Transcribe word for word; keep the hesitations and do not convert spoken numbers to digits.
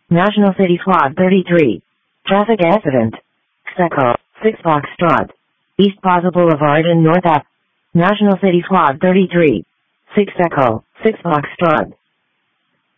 National City Squad thirty-three. Traffic accident. Echo, six Foxtrot. East Plaza Boulevard and North Ave. National City Squad thirty-three. six Echo, six Foxtrot.